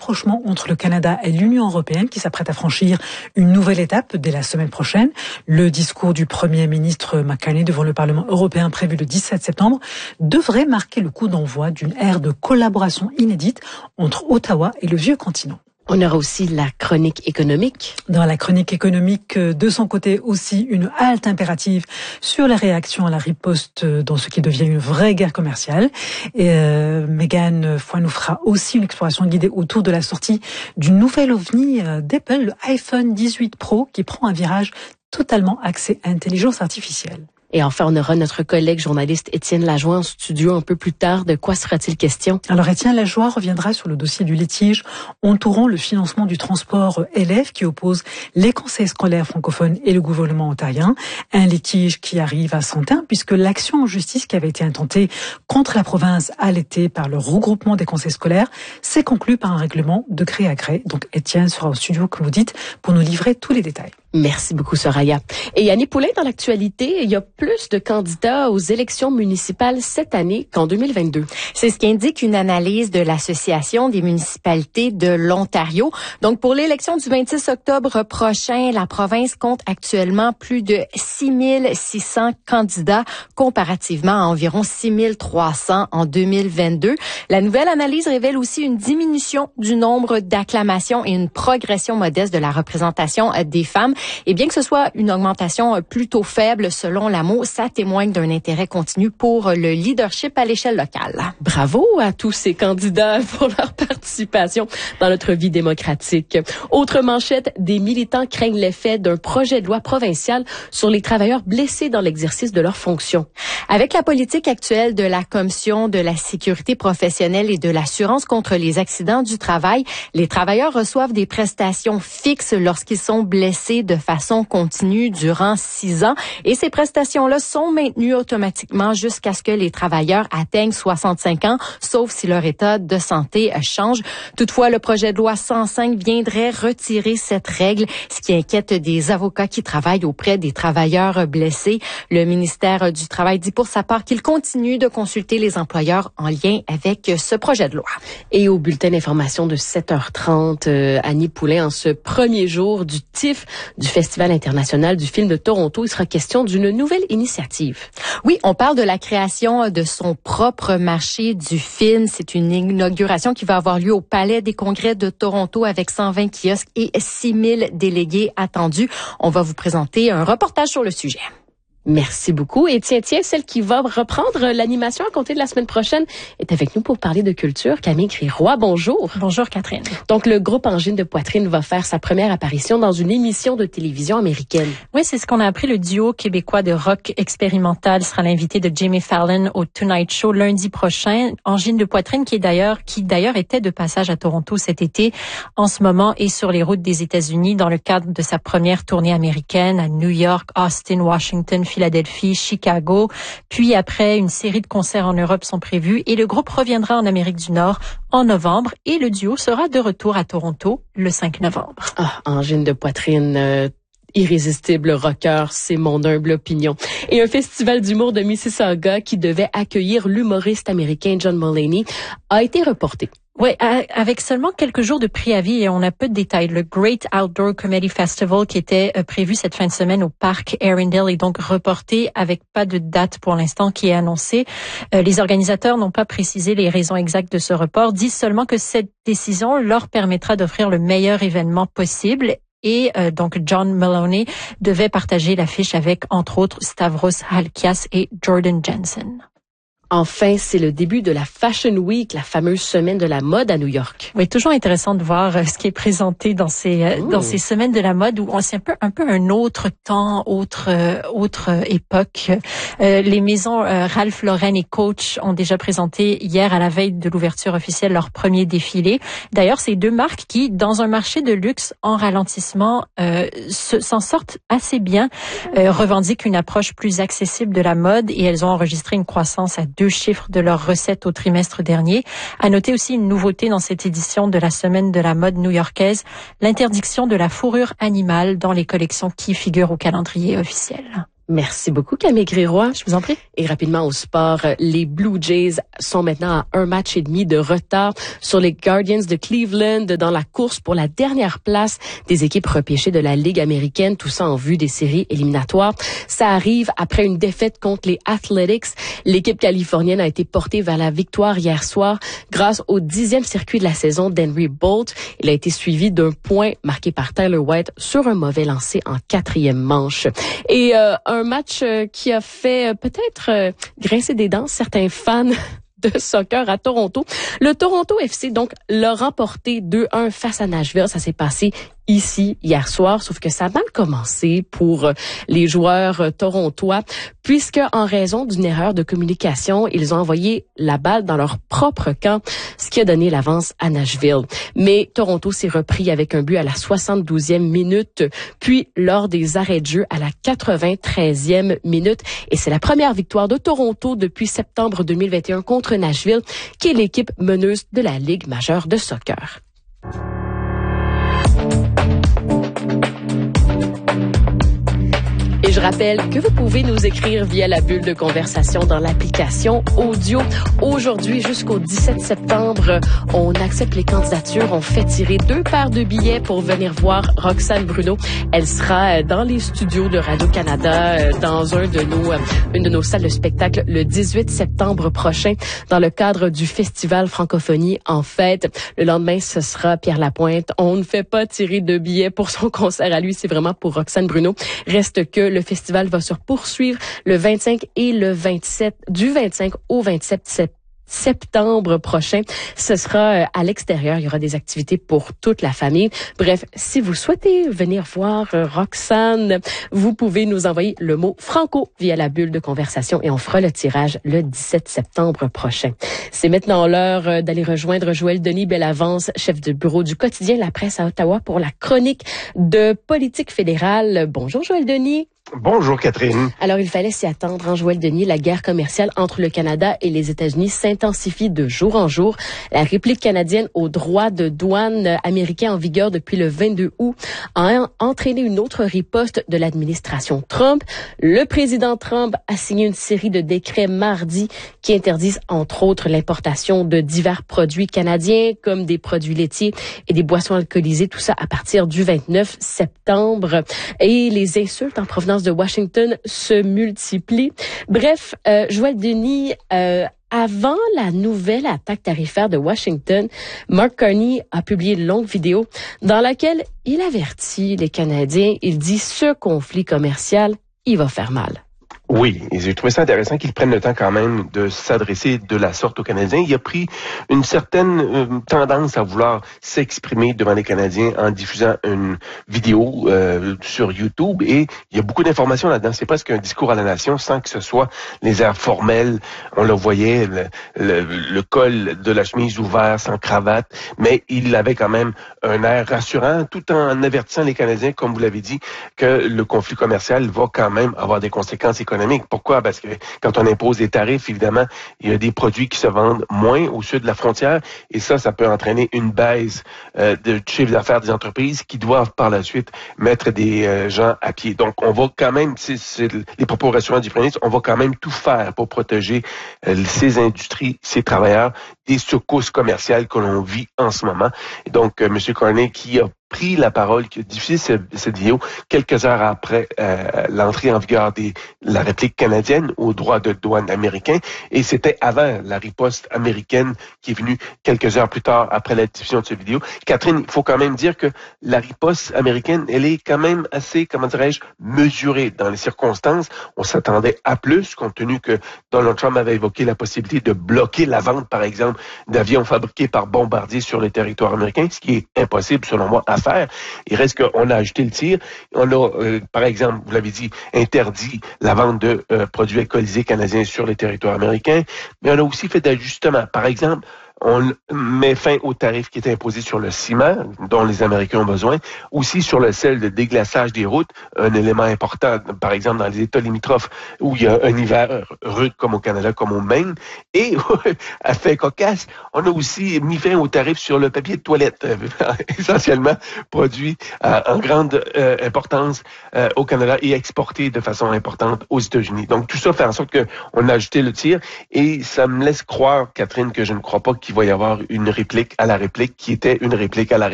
rapprochement entre le Canada et l'Union européenne qui s'apprête à franchir une nouvelle étape dès la semaine prochaine. Le discours du Premier ministre Mark Carney devant le Parlement européen prévu le 17 septembre devrait marquer le coup d'envoi d'une ère de collaboration inédite entre Ottawa et le vieux continent. On aura aussi la chronique économique. Dans la chronique économique, de son côté aussi, une halte impérative sur la réaction à la riposte dans ce qui devient une vraie guerre commerciale. Et Megan Foy nous fera aussi une exploration guidée autour de la sortie du nouvel ovni d'Apple, le iPhone 18 Pro, qui prend un virage totalement axé à l'intelligence artificielle. Et enfin, on aura notre collègue journaliste Étienne Lajoie en studio un peu plus tard. De quoi sera-t-il question? Alors, Étienne Lajoie reviendra sur le dossier du litige entourant le financement du transport élèves qui oppose les conseils scolaires francophones et le gouvernement ontarien. Un litige qui arrive à son terme puisque l'action en justice qui avait été intentée contre la province à l'été par le regroupement des conseils scolaires s'est conclue par un règlement de gré à gré. Donc, Étienne sera au studio, comme vous dites, pour nous livrer tous les détails. Merci beaucoup, Soraya. Et Yannick Poulain, dans l'actualité, il y a plus de candidats aux élections municipales cette année qu'en 2022. C'est ce qu'indique une analyse de l'Association des municipalités de l'Ontario. Donc, pour l'élection du 26 octobre prochain, la province compte actuellement plus de 6600 candidats comparativement à environ 6300 en 2022. La nouvelle analyse révèle aussi une diminution du nombre d'acclamations et une progression modeste de la représentation des femmes. Et bien que ce soit une augmentation plutôt faible selon l'AMO, ça témoigne d'un intérêt continu pour le leadership à l'échelle locale. Bravo à tous ces candidats pour leur participation dans notre vie démocratique. Autre manchette, des militants craignent l'effet d'un projet de loi provincial sur les travailleurs blessés dans l'exercice de leurs fonctions. Avec la politique actuelle de la Commission de la sécurité professionnelle et de l'assurance contre les accidents du travail, les travailleurs reçoivent des prestations fixes lorsqu'ils sont blessés de façon continue durant 6 ans. Et ces prestations-là sont maintenues automatiquement jusqu'à ce que les travailleurs atteignent 65 ans, sauf si leur état de santé change. Toutefois, le projet de loi 105 viendrait retirer cette règle, ce qui inquiète des avocats qui travaillent auprès des travailleurs blessés. Le ministère du Travail dit pour sa part qu'il continue de consulter les employeurs en lien avec ce projet de loi. Et au bulletin d'information de 7h30, Annie Poulain, en ce premier jour du TIFF, du Festival international du film de Toronto, il sera question d'une nouvelle initiative. Oui, on parle de la création de son propre marché du film. C'est une inauguration qui va avoir lieu au Palais des Congrès de Toronto avec 120 kiosques et 6000 délégués attendus. On va vous présenter un reportage sur le sujet. Merci beaucoup. Et tiens, celle qui va reprendre l'animation à compter de la semaine prochaine est avec nous pour parler de culture. Camille Griroy, bonjour. Bonjour, Catherine. Donc, le groupe Angine de Poitrine va faire sa première apparition dans une émission de télévision américaine. Oui, c'est ce qu'on a appris. Le duo québécois de rock expérimental sera l'invité de Jimmy Fallon au Tonight Show lundi prochain. Angine de Poitrine, qui d'ailleurs était de passage à Toronto cet été, en ce moment est sur les routes des États-Unis dans le cadre de sa première tournée américaine à New York, Austin, Washington, Philadelphie, Chicago. Puis après, une série de concerts en Europe sont prévus et le groupe reviendra en Amérique du Nord en novembre et le duo sera de retour à Toronto le 5 novembre. Ah, Angine de Poitrine, irrésistible rocker, c'est mon humble opinion. Et un festival d'humour de Mississauga qui devait accueillir l'humoriste américain John Mulaney a été reporté. Oui, avec seulement quelques jours de préavis et on a peu de détails. Le Great Outdoor Comedy Festival qui était prévu cette fin de semaine au parc Arundel est donc reporté avec pas de date pour l'instant qui est annoncée. Les organisateurs n'ont pas précisé les raisons exactes de ce report, disent seulement que cette décision leur permettra d'offrir le meilleur événement possible. Et donc John Mulaney devait partager l'affiche avec, entre autres, Stavros Halkias et Jordan Jensen. Enfin, c'est le début de la Fashion Week, la fameuse semaine de la mode à New York. Oui, toujours intéressant de voir ce qui est présenté dans ces semaines de la mode où c'est un peu un autre temps, autre époque. Les maisons Ralph Lauren et Coach ont déjà présenté hier à la veille de l'ouverture officielle leur premier défilé. D'ailleurs, ces deux marques qui, dans un marché de luxe en ralentissement, s'en sortent assez bien, revendiquent une approche plus accessible de la mode et elles ont enregistré une croissance à 2 chiffres de leurs recettes au trimestre dernier. À noter aussi une nouveauté dans cette édition de la semaine de la mode new-yorkaise, l'interdiction de la fourrure animale dans les collections qui figurent au calendrier officiel. Merci beaucoup, Camille Gréroy. Je vous en prie. Et rapidement au sport, les Blue Jays sont maintenant à 1 match et demi de retard sur les Guardians de Cleveland dans la course pour la dernière place des équipes repêchées de la Ligue américaine, tout ça en vue des séries éliminatoires. Ça arrive après une défaite contre les Athletics. L'équipe californienne a été portée vers la victoire hier soir grâce au 10e circuit de la saison d'Henry Bolt. Il a été suivi d'un point marqué par Tyler White sur un mauvais lancer en 4e manche. Et un match qui a fait peut-être grincer des dents certains fans de soccer à Toronto. Le Toronto FC, donc, l'a remporté 2-1 face à Nashville. Ça s'est passé ici hier soir, sauf que ça a mal commencé pour les joueurs torontois, puisque en raison d'une erreur de communication, ils ont envoyé la balle dans leur propre camp, ce qui a donné l'avance à Nashville. Mais Toronto s'est repris avec un but à la 72e minute, puis lors des arrêts de jeu à la 93e minute. Et c'est la première victoire de Toronto depuis septembre 2021 contre Nashville, qui est l'équipe meneuse de la Ligue majeure de soccer. Et je rappelle que vous pouvez nous écrire via la bulle de conversation dans l'application audio. Aujourd'hui, jusqu'au 17 septembre, on accepte les candidatures. On fait tirer 2 paires de billets pour venir voir Roxane Bruno. Elle sera dans les studios de Radio-Canada dans une de nos salles de spectacle le 18 septembre prochain dans le cadre du Festival Francophonie en fête. Le lendemain, ce sera Pierre Lapointe. On ne fait pas tirer de billets pour son concert à lui. C'est vraiment pour Roxane Bruno. Reste que le festival va se poursuivre le 25 et le 27, du 25 au 27 septembre prochain. Ce sera à l'extérieur. Il y aura des activités pour toute la famille. Bref, si vous souhaitez venir voir Roxane, vous pouvez nous envoyer le mot Franco via la bulle de conversation et on fera le tirage le 17 septembre prochain. C'est maintenant l'heure d'aller rejoindre Joël Denis Bellavance, chef de bureau du quotidien La Presse à Ottawa pour la chronique de politique fédérale. Bonjour Joël Denis. Bonjour Catherine. Alors, il fallait s'y attendre, Joël Denis. La guerre commerciale entre le Canada et les États-Unis s'intensifie de jour en jour. La réplique canadienne aux droits de douane américains en vigueur depuis le 22 août a entraîné une autre riposte de l'administration Trump. Le président Trump a signé une série de décrets mardi qui interdisent, entre autres, l'importation de divers produits canadiens, comme des produits laitiers et des boissons alcoolisées, tout ça à partir du 29 septembre. Et les insultes en provenance de Washington se multiplient. Bref, Joël Denis, avant la nouvelle attaque tarifaire de Washington, Mark Carney a publié une longue vidéo dans laquelle il avertit les Canadiens. Il dit ce conflit commercial, il va faire mal. Oui, et j'ai trouvé ça intéressant qu'ils prennent le temps quand même de s'adresser de la sorte aux Canadiens. Il a pris une certaine tendance à vouloir s'exprimer devant les Canadiens en diffusant une vidéo sur YouTube et il y a beaucoup d'informations là-dedans. C'est presque un discours à la nation sans que ce soit les airs formels. On le voyait, le col de la chemise ouvert, sans cravate, mais il avait quand même un air rassurant tout en avertissant les Canadiens, comme vous l'avez dit, que le conflit commercial va quand même avoir des conséquences économiques. Pourquoi? Parce que quand on impose des tarifs, évidemment, il y a des produits qui se vendent moins au sud de la frontière et ça peut entraîner une baisse de chiffre d'affaires des entreprises qui doivent par la suite mettre des gens à pied. Donc, on va quand même, c'est les propos rassurants du premier ministre, on va quand même tout faire pour protéger ces industries, ces travailleurs des secousses commerciales que l'on vit en ce moment. Et donc, M. Carney qui a pris la parole, qui a diffusé cette vidéo quelques heures après l'entrée en vigueur de la réplique canadienne aux droits de douane américains. Et c'était avant la riposte américaine qui est venue quelques heures plus tard après la diffusion de cette vidéo. Catherine, il faut quand même dire que la riposte américaine, elle est quand même assez, comment dirais-je, mesurée dans les circonstances. On s'attendait à plus, compte tenu que Donald Trump avait évoqué la possibilité de bloquer la vente, par exemple, d'avions fabriqués par Bombardier sur le territoire américain, ce qui est impossible, selon moi, à faire. Il reste qu'on a ajouté le tir. On a, par exemple, vous l'avez dit, interdit la vente de produits alcoolisés canadiens sur les territoires américains, mais on a aussi fait d'ajustements. Par exemple, On met fin aux tarifs qui étaient imposés sur le ciment, dont les Américains ont besoin, aussi sur le sel de déglaçage des routes, un élément important, par exemple, dans les États limitrophes, où il y a un hiver rude, comme au Canada, comme au Maine. Et, à fait cocasse, on a aussi mis fin aux tarifs sur le papier de toilette, essentiellement produit en grande importance au Canada et exporté de façon importante aux États-Unis. Donc, tout ça fait en sorte qu'on a ajouté le tir et ça me laisse croire, Catherine, que je ne crois pas qu'il va y avoir une réplique à la réplique qui était une réplique à la réplique.